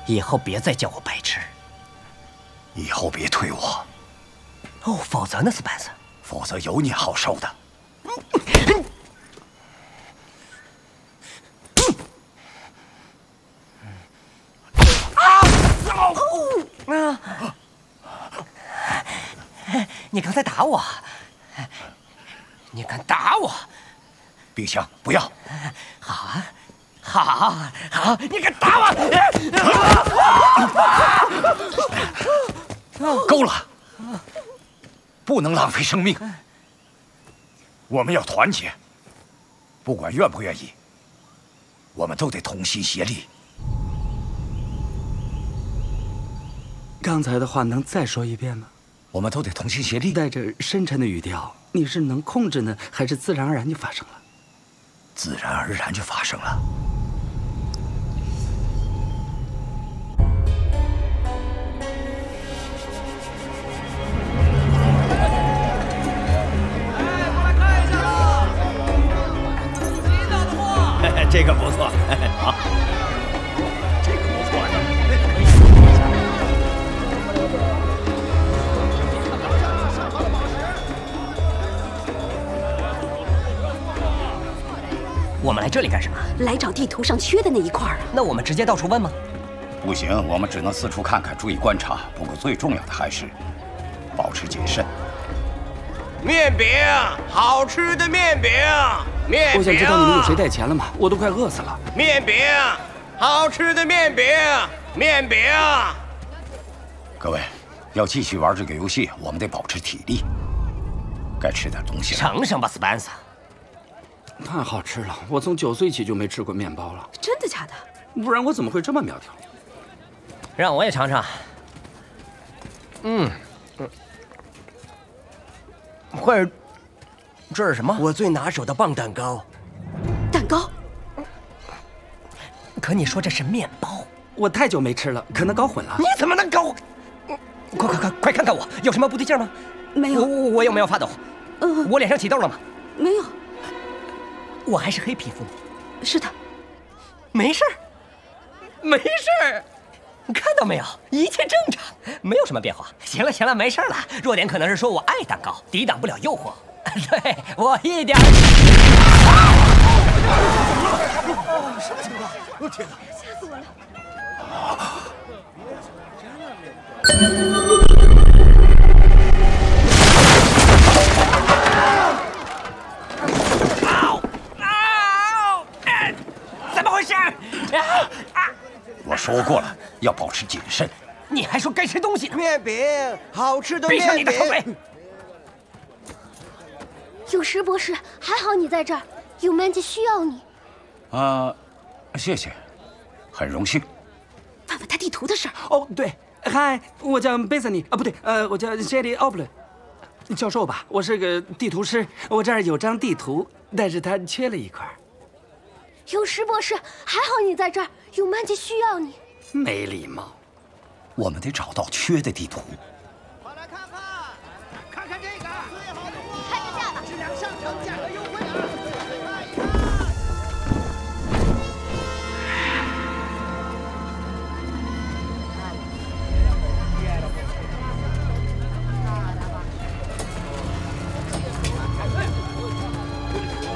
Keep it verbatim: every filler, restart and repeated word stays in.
以后别再叫我白痴。 以后别推我。 哦，否则呢，斯班斯？ 否则有你好受的。 啊！你刚才打我，你敢打我？ 冰箱，不要！ 好啊，好，好，你敢打我？ 够了，不能浪费生命。我们要团结，不管愿不愿意，我们都得同心协力。 刚才的话能再说一遍吗？ 我们都得同心协力。 带着深沉的语调，你是能控制呢，还是自然而然就发生了？ 自然而然就发生了。 这个不错，好，这个不错呀。 我们来这里干什么？ 来找地图上缺的那一块啊。 那我们直接到处问吗？ 不行，我们只能四处看看，注意观察。不过最重要的还是保持谨慎。 面饼，好吃的面饼。面饼， 我想知道你们有谁带钱了吗？我都快饿死了。 面饼，好吃的面饼，面饼。 各位，要继续玩这个游戏，我们得保持体力。该吃点东西了。 尝尝吧，斯班萨。 太好吃了！我从九岁起就没吃过面包了。 真的假的？ 不然我怎么会这么苗条？ 让我也尝尝。嗯嗯，会儿。这是什么？ 我最拿手的棒蛋糕。 蛋糕？ 可你说这是面包？ 我太久没吃了，可能搞混了。 你怎么能搞？快快快快看看我，有什么不对劲吗？ 没有。 我我有没有发抖？ 嗯。 我脸上起痘了吗？ 没有。 我还是黑皮肤吗？ 是的。 没事儿，没事儿。看到没有？一切正常，没有什么变化。行了行了，没事了。弱点可能是说我爱蛋糕，抵挡不了诱惑。对我一点。 什么情况？我天哪！ 吓死我了！ 怎么回事？ 我说过了，要保持谨慎。 你还说该吃东西呢？ 面饼，好吃的面饼。 闭上你的臭嘴！ 有石博士，还好你在这儿，有曼吉需要你。 啊，谢谢，很荣幸。 问问他地图的事儿。 哦，对，嗨，我叫贝瑟尼啊，不对，呃，我叫 Jelly Oblin， 教授吧，我是个地图师，我这儿有张地图，但是它缺了一块。 有石博士，还好你在这儿，有曼吉需要你。 没礼貌。 我们得找到缺的地图。